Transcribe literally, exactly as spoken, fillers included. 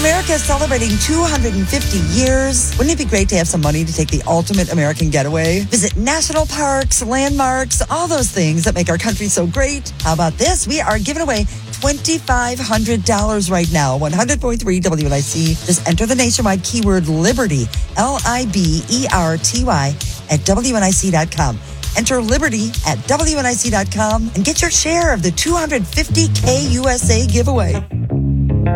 America is celebrating two hundred fifty years. Wouldn't it be great to have some money to take the ultimate American getaway? Visit national parks, landmarks, all those things that make our country so great. How about this? We are giving away two thousand five hundred dollars right now. one hundred point three W N I C. Just enter the nationwide keyword Liberty, L I B E R T Y, at W N I C dot com. Enter Liberty at W N I C dot com and get your share of the two hundred fifty K U S A giveaway.